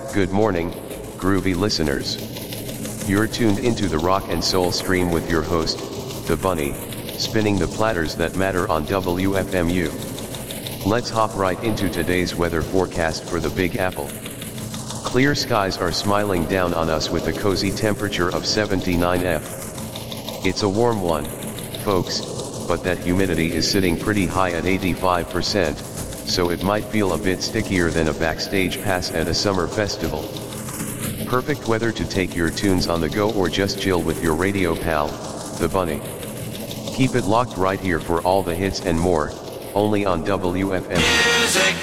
Good morning, groovy listeners. You're tuned into the rock and soul stream with your host, The Bunny, spinning the platters that matter on WFMU. Let's hop right into today's weather forecast for the Big Apple. Clear skies are smiling down on us with a cozy temperature of 79 F. It's a warm one, folks, but that humidity is sitting pretty high at 85%, so it might feel a bit stickier than a backstage pass at a summer festival. Perfect weather to take your tunes on the go or just chill with your radio pal, The Bunny. Keep it locked right here for all the hits and more, only on WFM.